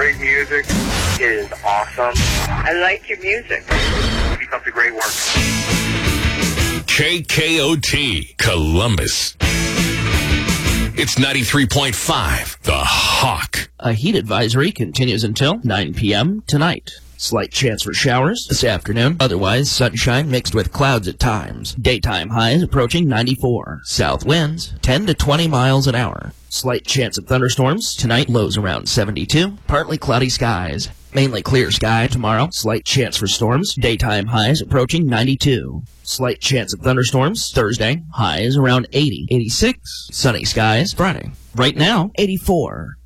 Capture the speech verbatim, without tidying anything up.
great music. It is awesome. I like your music. Keep up the great work. K K O T, Columbus. It's ninety-three point five, The Hawk. A heat advisory continues until nine p.m. tonight. Slight chance for showers this afternoon. Otherwise, sunshine mixed with clouds at times. Daytime highs approaching ninety-four. South winds ten to twenty miles an hour. Slight chance of thunderstorms. Tonight, lows around seventy-two. Partly cloudy skies. Mainly clear sky tomorrow. Slight chance for storms. Daytime highs approaching ninety-two. Slight chance of thunderstorms Thursday. Highs around eighty. eighty-six. Sunny skies Friday. Right now, eighty-four.